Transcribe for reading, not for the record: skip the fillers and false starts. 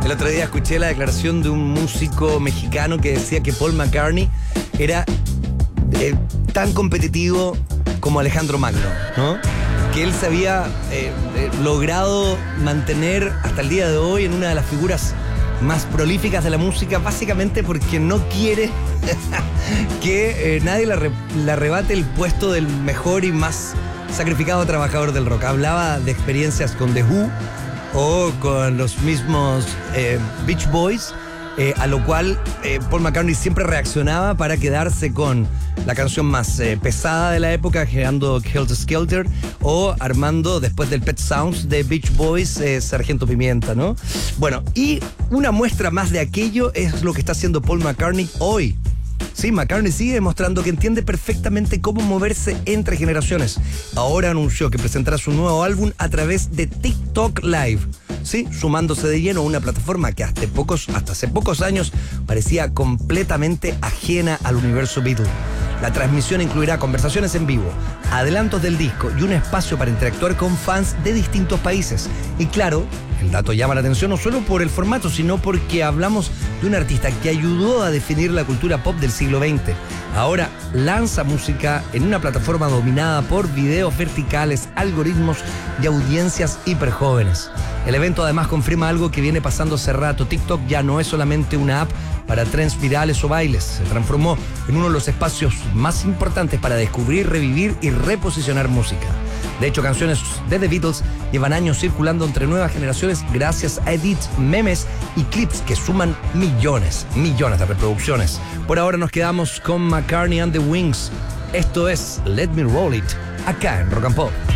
El otro día escuché la declaración de un músico mexicano que decía que Paul McCartney era tan competitivo como Alejandro Magno, ¿no? Que él se había logrado mantener hasta el día de hoy en una de las figuras más prolíficas de la música, básicamente porque no quiere que nadie le arrebate el puesto del mejor y más sacrificado trabajador del rock. Hablaba de experiencias con The Who o con los mismos Beach Boys, a lo cual Paul McCartney siempre reaccionaba para quedarse con la canción más pesada de la época, generando Helter Skelter, o armando, después del Pet Sounds de Beach Boys, Sargento Pimienta, ¿no? Bueno, y una muestra más de aquello es lo que está haciendo Paul McCartney hoy. Sí, McCartney sigue demostrando que entiende perfectamente cómo moverse entre generaciones. Ahora anunció que presentará su nuevo álbum a través de TikTok Live. Sí, sumándose de lleno a una plataforma que hasta hace pocos años parecía completamente ajena al universo Beatle. La transmisión incluirá conversaciones en vivo, adelantos del disco y un espacio para interactuar con fans de distintos países. Y claro, el dato llama la atención no solo por el formato, sino porque hablamos de un artista que ayudó a definir la cultura pop del siglo XX. Ahora lanza música en una plataforma dominada por videos verticales, algoritmos y audiencias hiperjóvenes. El evento además confirma algo que viene pasando hace rato. TikTok ya no es solamente una app para trends virales o bailes. Se transformó en uno de los espacios más importantes para descubrir, revivir y reposicionar música. De hecho, canciones de The Beatles llevan años circulando entre nuevas generaciones gracias a edits, memes y clips que suman millones de reproducciones. Por ahora nos quedamos con McCartney and the Wings. Esto es Let Me Roll It, acá en Rock and Pop.